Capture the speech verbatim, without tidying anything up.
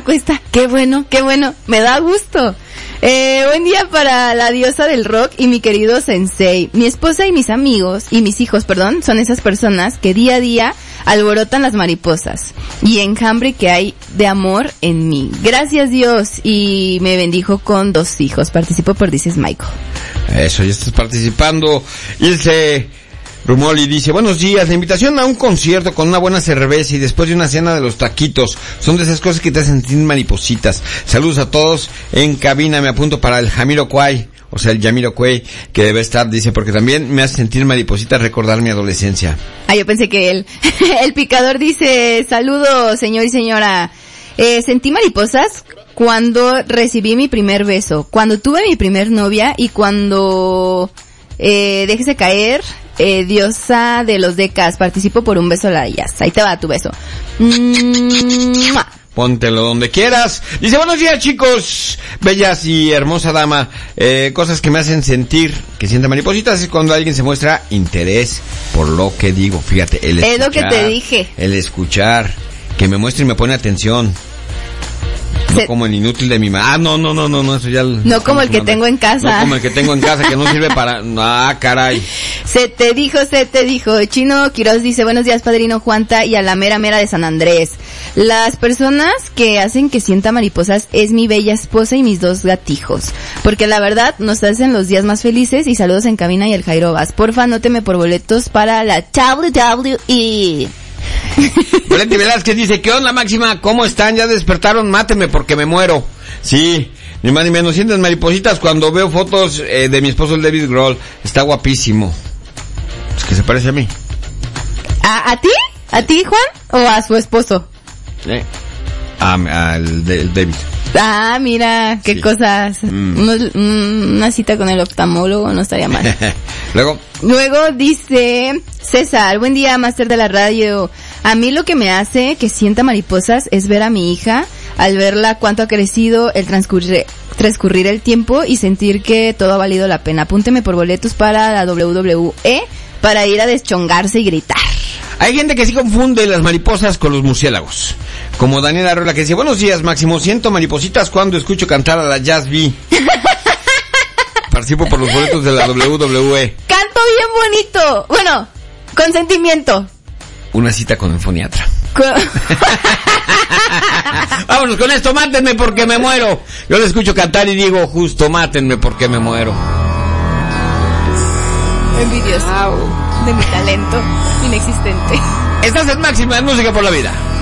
cuesta. Qué bueno, qué bueno, me da gusto. Eh, buen día para la diosa del rock y mi querido sensei. Mi esposa y mis amigos, y mis hijos, perdón, son esas personas que día a día alborotan las mariposas y enjambre que hay de amor en mí. Gracias Dios, y me bendijo con dos hijos. Participo por Dices Michael. Eso, ya estás participando. Ilse Rumoli dice, buenos días, la invitación a un concierto con una buena cerveza y después de una cena de los taquitos, son de esas cosas que te hacen sentir maripositas. Saludos a todos en cabina, me apunto para el Jamiroquai, o sea el Jamiroquai, que debe estar, dice, porque también me hace sentir maripositas recordar mi adolescencia. Ah, yo pensé que él. El picador dice, saludos señor y señora, eh, sentí mariposas cuando recibí mi primer beso, cuando tuve mi primer novia y cuando eh, déjese caer, eh, diosa de los decas, participo por un beso a la Yas. Ahí te va tu beso. ¡Mua! Póntelo donde quieras. Dice, buenos días chicos, bellas y hermosa dama, eh, cosas que me hacen sentir que sienta maripositas es cuando alguien se muestra interés por lo que digo. Fíjate, el escuchar, es lo que te dije. El escuchar, que me muestre y me pone atención. No se... como el inútil de mi mamá. Ah, no, no, no, no, no, eso ya... No como el que tengo en casa. No como el que tengo en casa, que no sirve para... Ah, caray. Se te dijo, se te dijo. Chino Quiroz dice, buenos días, padrino Juanta, y a la mera mera de San Andrés. Las personas que hacen que sienta mariposas es mi bella esposa y mis dos gatijos. Porque la verdad, nos hacen los días más felices, y saludos en cabina y el Jairo Vaz. Porfa, anóteme por boletos para la W W E. Valente Velázquez dice, ¿qué onda Máxima? ¿Cómo están? ¿Ya despertaron? Mátenme porque me muero. Sí, ni más ni menos, sienten maripositas cuando veo fotos eh, de mi esposo el David Grohl. Está guapísimo. Es que se parece a mí. ¿A, a ti? ¿A ti, Juan? ¿O a su esposo? Eh, al David. Ah, mira, qué sí. Cosas. Mm. Unos, una cita con el oftalmólogo no estaría mal. Luego. Luego dice César, buen día, máster de la radio. A mí lo que me hace que sienta mariposas es ver a mi hija, al verla cuánto ha crecido, el transcurrir, transcurrir el tiempo y sentir que todo ha valido la pena. Apúnteme por boletos para la W W E para ir a deschongarse y gritar. Hay gente que sí confunde las mariposas con los murciélagos. Como Daniela Arreola que dice, buenos días Máximo, siento maripositas cuando escucho cantar a la Jazz B. Participo por los boletos de la W W E. Canto bien bonito. Bueno, con sentimiento. Una cita con el foniatra. Con... Vámonos con esto, mátenme porque me muero. Yo le escucho cantar y digo, justo, mátenme porque me muero. Envidioso de mi talento inexistente. Estás en Máxima Música por la Vida.